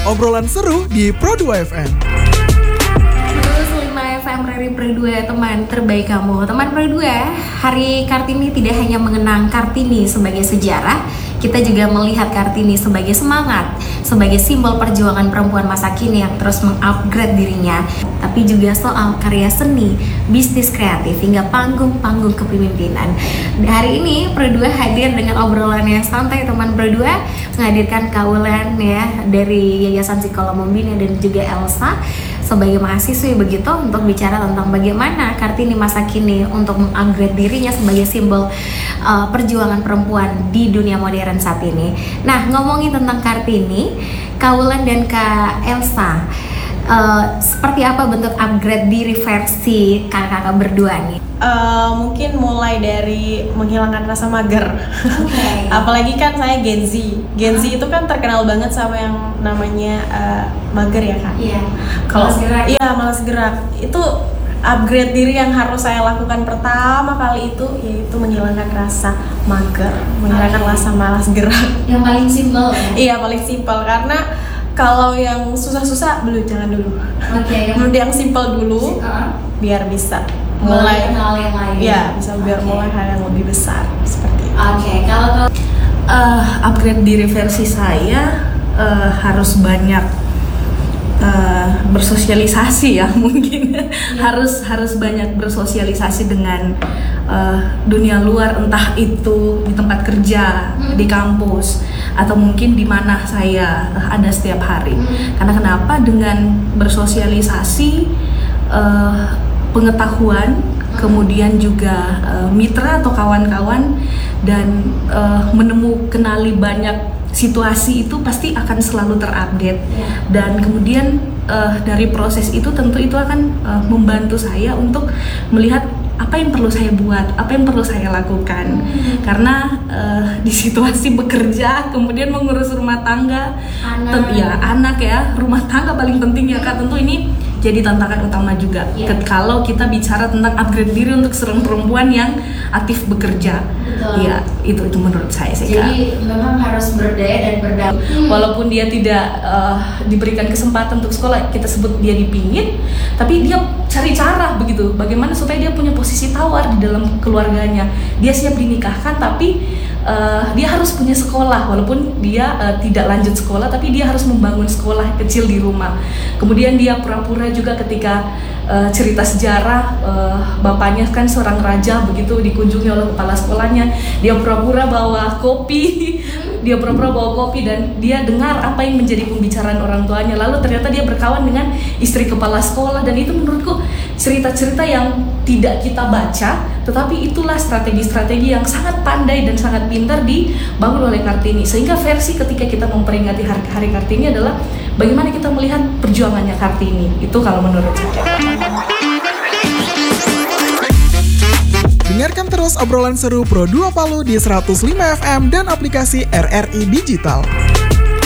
obrolan seru di Pro2 FM. 105 FM dari Pro2, teman terbaik kamu. Teman Pro2, Hari Kartini tidak hanya mengenang Kartini sebagai sejarah, kita juga melihat Kartini sebagai semangat, sebagai simbol perjuangan perempuan masa kini yang terus mengupgrade dirinya, tapi juga soal karya seni, bisnis kreatif, hingga panggung-panggung kepemimpinan. Hari ini Pro2 hadir dengan obrolan yang santai, teman Pro2, menghadirkan kaulan ya dari Yayasan Psikolog Membina dan juga Elsa sebagai mahasiswi begitu untuk bicara tentang bagaimana Kartini masa kini untuk mengupgrade dirinya sebagai simbol perjuangan perempuan di dunia modern saat ini. Nah, ngomongin tentang Kartini, Kaulan dan Kak Elsa, seperti apa bentuk upgrade diri versi kakak-kakak berdua nih? Mungkin mulai dari menghilangkan rasa mager. Okay. Apalagi kan saya Gen Z. Gen Z itu kan terkenal banget sama yang namanya mager ya kan? Iya. Kalau Malas gerak. Iya, malas gerak. Itu upgrade diri yang harus saya lakukan pertama kali itu yaitu menghilangkan rasa mager, menghilangkan rasa malas gerak. Yang paling simpel ya? Iya, paling simpel karena kalau yang susah-susah jangan dulu. Oke. Yang simpel dulu biar bisa mulai hal yang lain. Ya, bisa biar mulai hal yang lebih besar seperti itu. Oke, kalau upgrade diri versi saya harus banyak bersosialisasi ya mungkin. harus banyak bersosialisasi dengan dunia luar, entah itu di tempat kerja, di kampus, atau mungkin di mana saya ada setiap hari. Karena kenapa? Dengan bersosialisasi, pengetahuan, kemudian juga mitra atau kawan-kawan, dan kenali banyak situasi itu pasti akan selalu terupdate. Dan kemudian dari proses itu tentu itu akan membantu saya untuk melihat apa yang perlu saya buat, apa yang perlu saya lakukan. Karena di situasi bekerja, kemudian mengurus rumah tangga, anak ya, rumah tangga paling penting ya Kak, tentu ini jadi tantangan utama juga. Kalau kita bicara tentang upgrade diri untuk seorang perempuan yang aktif bekerja. Ya, itu menurut saya sih Kak. Jadi memang harus berdaya dan berdamai. Walaupun dia tidak diberikan kesempatan untuk sekolah, kita sebut dia dipingit, tapi dia cari cara begitu, bagaimana supaya dia punya posisi tawar di dalam keluarganya. Dia siap dinikahkan, tapi dia harus punya sekolah, walaupun dia tidak lanjut sekolah, tapi dia harus membangun sekolah kecil di rumah. Kemudian dia pura-pura juga ketika cerita sejarah, bapaknya kan seorang raja begitu, dikunjungi oleh kepala sekolahnya, dia pura-pura bawa kopi, dan dia dengar apa yang menjadi pembicaraan orang tuanya. Lalu ternyata dia berkawan dengan istri kepala sekolah, dan itu menurutku cerita-cerita yang tidak kita baca, tetapi itulah strategi-strategi yang sangat pandai dan sangat pintar dibangun oleh Kartini. Sehingga versi ketika kita memperingati Hari Kartini adalah bagaimana kita melihat perjuangannya Kartini. Itu kalau menurut saya. Dengarkan terus obrolan seru Pro2 Palu di 105 FM dan aplikasi RRI Digital.